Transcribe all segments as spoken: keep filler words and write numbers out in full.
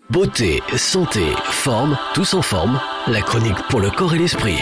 Beauté, santé, forme, tous en forme. La chronique pour le corps et l'esprit.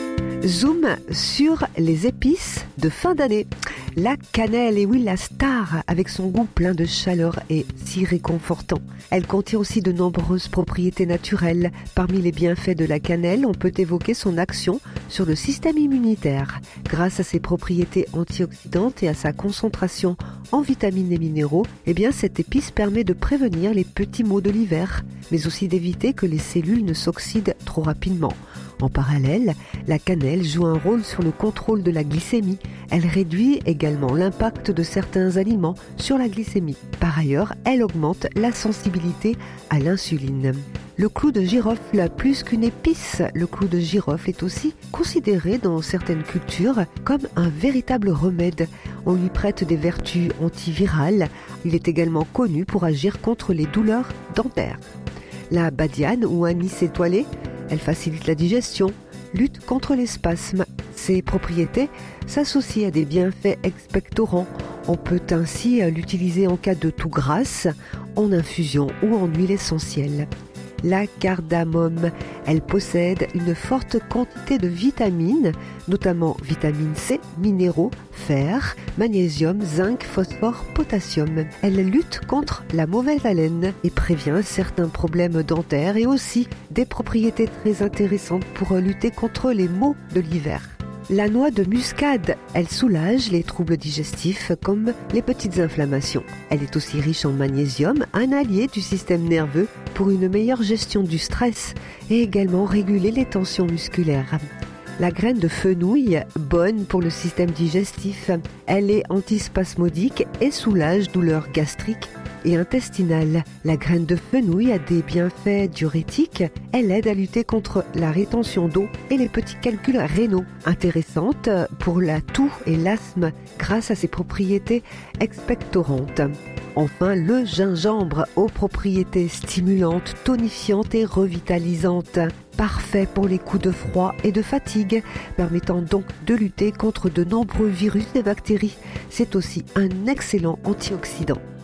Zoom sur les épices de fin d'année. La cannelle, et oui, la star, avec son goût plein de chaleur et si réconfortant. Elle contient aussi de nombreuses propriétés naturelles. Parmi les bienfaits de la cannelle, on peut évoquer son action sur le système immunitaire. Grâce à ses propriétés antioxydantes et à sa concentration en vitamines et minéraux, eh bien, cette épice permet de prévenir les petits maux de l'hiver, mais aussi d'éviter que les cellules ne s'oxydent trop rapidement. En parallèle, la cannelle joue un rôle sur le contrôle de la glycémie. Elle réduit également l'impact de certains aliments sur la glycémie. Par ailleurs, elle augmente la sensibilité à l'insuline. Le clou de girofle, plus qu'une épice, le clou de girofle est aussi considéré dans certaines cultures comme un véritable remède. On lui prête des vertus antivirales. Il est également connu pour agir contre les douleurs dentaires. La badiane ou anis étoilé, elle facilite la digestion, lutte contre les spasmes. Ses propriétés s'associent à des bienfaits expectorants. On peut ainsi l'utiliser en cas de toux grasse, en infusion ou en huile essentielle. La cardamome, elle possède une forte quantité de vitamines, notamment vitamine C, minéraux, fer, magnésium, zinc, phosphore, potassium. Elle lutte contre la mauvaise haleine et prévient certains problèmes dentaires et aussi des propriétés très intéressantes pour lutter contre les maux de l'hiver. La noix de muscade, elle soulage les troubles digestifs comme les petites inflammations. Elle est aussi riche en magnésium, un allié du système nerveux pour une meilleure gestion du stress et également réguler les tensions musculaires. La graine de fenouil, bonne pour le système digestif, elle est antispasmodique et soulage douleurs gastriques et intestinales. La graine de fenouil a des bienfaits diurétiques. Elle aide à lutter contre la rétention d'eau et les petits calculs rénaux. Intéressante pour la toux et l'asthme grâce à ses propriétés expectorantes. Enfin, le gingembre aux propriétés stimulantes, tonifiantes et revitalisantes. Parfait pour les coups de froid et de fatigue, permettant donc de lutter contre de nombreux virus et bactéries. C'est aussi un excellent antioxydant.